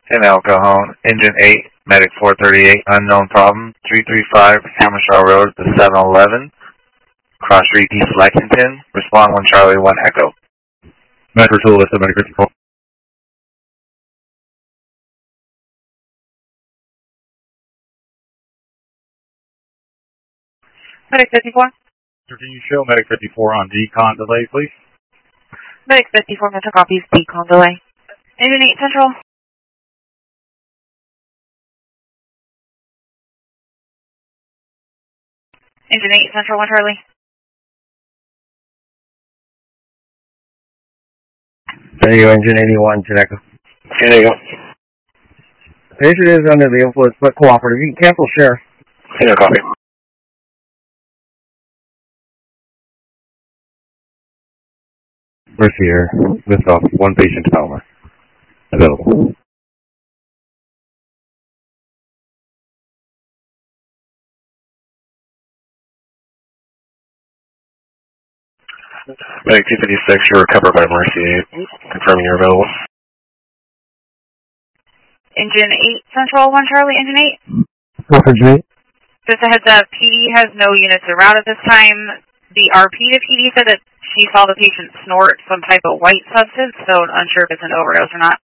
10 El Cajon, Engine 8, Medic 438, unknown problem, 335 Hammershaw Road, the 711, Cross Street, East Lexington. Respond 1 Charlie, 1 Echo. Metro Tool, List Medic 54. Medic 54. Can you show Medic 54 on decon delay, please? Medic 54, Metro copies, decon delay. Engine 8 Central. Engine 8 Central, 1 Charlie. There you go, Engine 81, 10 Echo. There you go. The patient is under the influence but cooperative. You can cancel share. Here, copy. Mercy Air, lift off, 1 patient to Palmer. Available. Medic 256, you're recovered by Mercy 8. Confirming you're available. Engine 8 Central, 1 Charlie, Engine 8. Engine 8. Just a heads up, PD has no units en route at this time. The RP to PD said that she saw the patient snort some type of white substance, so unsure if it's an overdose or not.